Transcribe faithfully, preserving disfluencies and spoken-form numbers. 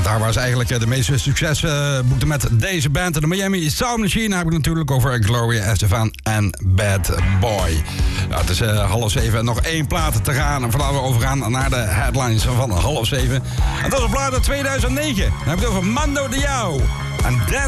daar waar ze eigenlijk de meeste succes uh, boekten met deze band. De Miami Sound Machine. Dan heb ik natuurlijk over Gloria Estefan en Bad Boy. Ja, het is uh, half zeven en nog één plaat te gaan. En vandaar we overgaan naar de headlines van half zeven. En dat is op plaat uit tweeduizend negen. Dan heb ik het over Mando Diao. En Dan